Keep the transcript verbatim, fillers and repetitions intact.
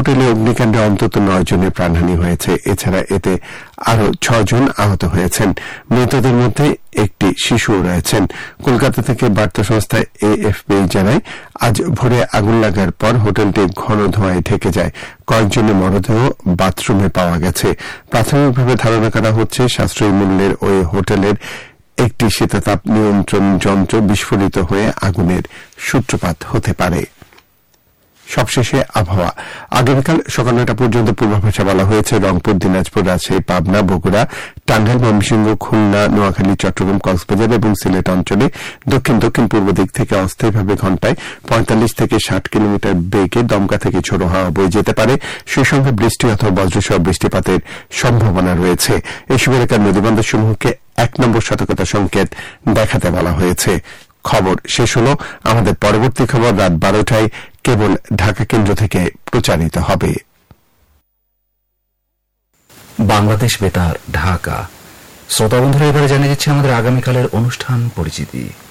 হোটেলে অগ্নিকাণ্ডে অন্তত নয় জনের প্রাণহানি হয়েছে। এছাড়া এতে আরও ছজন আহত হয়েছেন। মৃতদের মধ্যে একটি শিশুও রয়েছেন। কলকাতা থেকে বার্তা সংস্থা এএফপি জানায়, আজ ভোরে আগুন লাগার পর হোটেলটি ঘন ধোঁয়ায় ঢেকে যায়। কয়েকজনের মরদেহ বাথরুমে পাওয়া গেছে। প্রাথমিকভাবে ধারণা করা হচ্ছে সাশ্রয়ী মূল্যের ওই হোটেলের একটি শীতাতাপ নিয়ন্ত্রণ যন্ত্র বিস্ফোরিত হয়ে আগুনের সূত্রপাত হতে পারে। সবশেষে আবহাওয়া। আগামীকাল সকাল নয়টা পর্যন্ত পূর্বাভাসে বলা হয়েছে রংপুর, দিনাজপুর, রাজশাহী, পাবনা, বগুড়া, টাঙ্গাইল, ময়মনসিংহ, খুলনা, নোয়াখালী, চট্টগ্রাম, কক্সবাজার এবং সিলেট অঞ্চলে দক্ষিণ দক্ষিণ পূর্ব দিক থেকে অস্থায়ীভাবে ঘণ্টায় পঁয়তাল্লিশ থেকে ষাট কিলোমিটার বেগে দমকা থেকে ঝোড়ো হাওয়া বয়ে যেতে পারে। সেই সঙ্গে বৃষ্টি অথবা বজ্রসহ বৃষ্টিপাতের সম্ভাবনা রয়েছে। এসব এলাকার নদীবন্দরসমূহকে এক নম্বর সতর্কতা সংকেত দেখাতে বলা হয়েছে। খবর শেষ হল। আমাদের পরবর্তী খবর রাত বারোটায় কেবল ঢাকা কেন্দ্র থেকে প্রচারিত হবে। বাংলাদেশ বেতার, ঢাকা। শ্রোতা বন্ধুরা, এবারে জানিয়ে দিচ্ছি আমাদের আগামীকালের অনুষ্ঠান পরিচিতি।